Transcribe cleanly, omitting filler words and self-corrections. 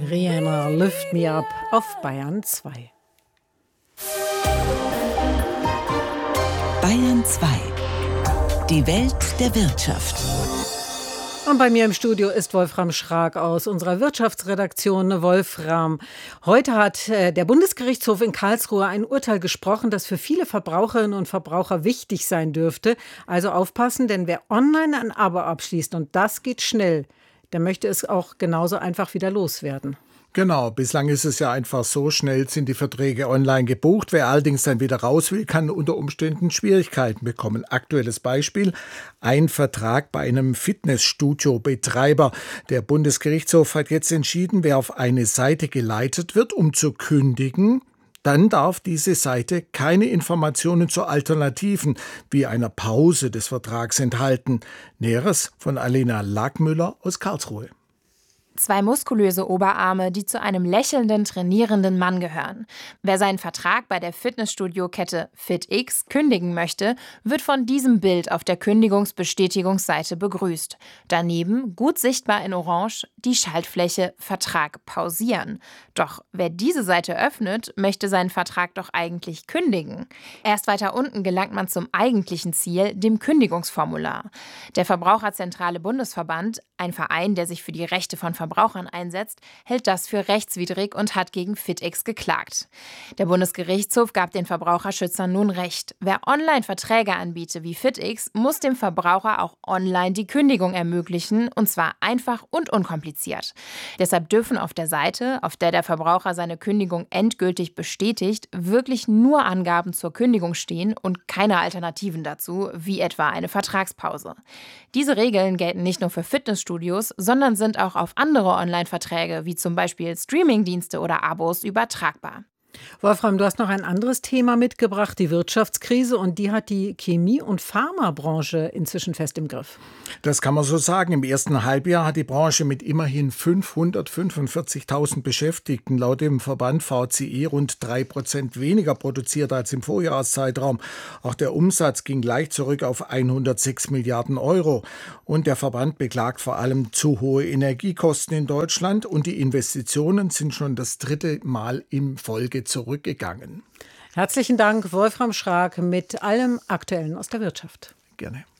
Rihanna, Lift Me Up auf Bayern 2. Bayern 2. Die Welt der Wirtschaft. Und bei mir im Studio ist Wolfram Schrag aus unserer Wirtschaftsredaktion. Wolfram, heute hat der Bundesgerichtshof in Karlsruhe ein Urteil gesprochen, das für viele Verbraucherinnen und Verbraucher wichtig sein dürfte. Also aufpassen, denn wer online ein Abo abschließt, und das geht schnell, der möchte es auch genauso einfach wieder loswerden. Genau, bislang ist es ja einfach so, schnell sind die Verträge online gebucht. Wer allerdings dann wieder raus will, kann unter Umständen Schwierigkeiten bekommen. Aktuelles Beispiel, ein Vertrag bei einem Fitnessstudio-Betreiber. Der Bundesgerichtshof hat jetzt entschieden, wer auf eine Seite geleitet wird, um zu kündigen, dann darf diese Seite keine Informationen zu Alternativen wie einer Pause des Vertrags enthalten. Näheres von Alena Lackmüller aus Karlsruhe. 2 muskulöse Oberarme, die zu einem lächelnden, trainierenden Mann gehören. Wer seinen Vertrag bei der Fitnessstudio-Kette FitX kündigen möchte, wird von diesem Bild auf der Kündigungsbestätigungsseite begrüßt. Daneben, gut sichtbar in Orange, die Schaltfläche Vertrag pausieren. Doch wer diese Seite öffnet, möchte seinen Vertrag doch eigentlich kündigen. Erst weiter unten gelangt man zum eigentlichen Ziel, dem Kündigungsformular. Der Verbraucherzentrale Bundesverband, ein Verein, der sich für die Rechte von Verbrauchern einsetzt, hält das für rechtswidrig und hat gegen FitX geklagt. Der Bundesgerichtshof gab den Verbraucherschützern nun recht. Wer Online-Verträge anbietet wie FitX, muss dem Verbraucher auch online die Kündigung ermöglichen, und zwar einfach und unkompliziert. Deshalb dürfen auf der Seite, auf der der Verbraucher seine Kündigung endgültig bestätigt, wirklich nur Angaben zur Kündigung stehen und keine Alternativen dazu, wie etwa eine Vertragspause. Diese Regeln gelten nicht nur für Fitnessstudios, sondern sind auch auf andere Online-Verträge, wie zum Beispiel Streamingdienste oder Abos, übertragbar. Wolfram, du hast noch ein anderes Thema mitgebracht, die Wirtschaftskrise, und die hat die Chemie- und Pharmabranche inzwischen fest im Griff. Das kann man so sagen. Im ersten Halbjahr hat die Branche mit immerhin 545.000 Beschäftigten laut dem Verband VCI rund 3% weniger produziert als im Vorjahreszeitraum. Auch der Umsatz ging leicht zurück auf 106 Milliarden Euro. Und der Verband beklagt vor allem zu hohe Energiekosten in Deutschland, und die Investitionen sind schon das 3. Mal in Folge zurückgegangen. Herzlichen Dank, Wolfram Schrag, mit allem Aktuellen aus der Wirtschaft. Gerne.